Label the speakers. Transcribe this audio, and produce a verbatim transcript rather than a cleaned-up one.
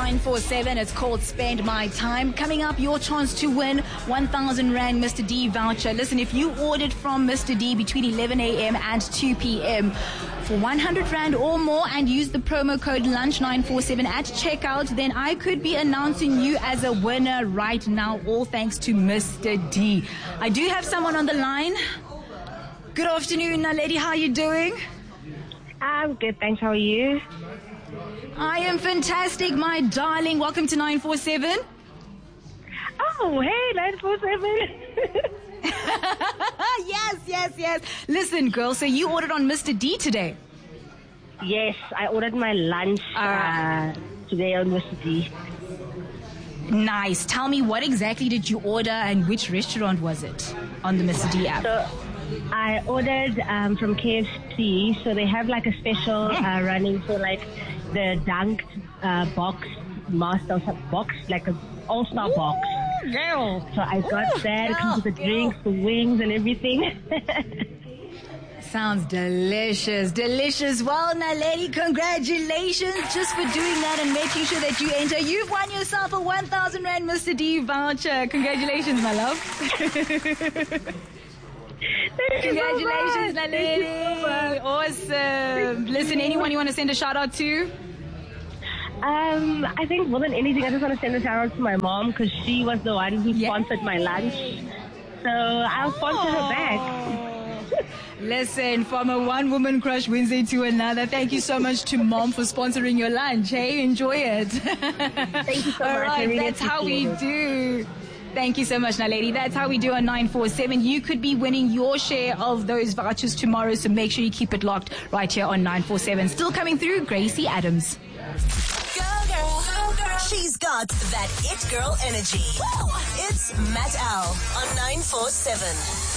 Speaker 1: nine four seven. It's called Spend My Time. Coming up, your chance to win one thousand Rand Mister D voucher. Listen, if you ordered from Mister D between eleven a.m. and two p.m. for one hundred Rand or more and use the promo code lunch nine four seven at checkout, then I could be announcing you as a winner right now, all thanks to Mister D. I do have someone on the line. Good afternoon, Naledi. How are you doing?
Speaker 2: I'm good, thanks. How are you?
Speaker 1: I am fantastic, my darling. Welcome to nine four seven.
Speaker 2: Oh, hey, nine four seven.
Speaker 1: Yes, yes, yes. Listen, girl, so you ordered on Mister D today?
Speaker 2: Yes, I ordered my lunch uh, today on Mister D.
Speaker 1: Nice. Tell me, what exactly did you order and which restaurant was it on the Mister D app?
Speaker 2: So, I ordered um, from K F C, so they have like a special uh, running for like the dunked uh, box, master box, like an all-star
Speaker 1: Ooh,
Speaker 2: box.
Speaker 1: Girl.
Speaker 2: So I got
Speaker 1: Ooh,
Speaker 2: that, it comes with the
Speaker 1: girl.
Speaker 2: drinks, the wings and everything.
Speaker 1: Sounds delicious, delicious. Well, Naledi, congratulations just for doing that and making sure that you enter. You've won yourself a one thousand Rand Mister D voucher. Congratulations, my love. Congratulations, Naledi. Awesome. Listen, anyone you want to send a shout out to?
Speaker 2: Um, I think more than anything, I just want to send a shout out to my mom because she was the one who
Speaker 1: Yeah.
Speaker 2: sponsored my lunch. So I'll sponsor her back.
Speaker 1: Listen, from a one-woman crush Wednesday to another, thank you so much to Mom for sponsoring your lunch. Hey, enjoy it.
Speaker 2: Thank you so
Speaker 1: All
Speaker 2: much. I
Speaker 1: right,
Speaker 2: really
Speaker 1: that's how we
Speaker 2: appreciate it.
Speaker 1: do. Thank you so much, Naledi. That's how we do on nine four seven. You could be winning your share of those vouchers tomorrow, so make sure you keep it locked right here on nine four seven. Still coming through, Gracie Adams.
Speaker 3: Go girl, go girl. She's got that it girl energy. It's Matt Al on nine four seven.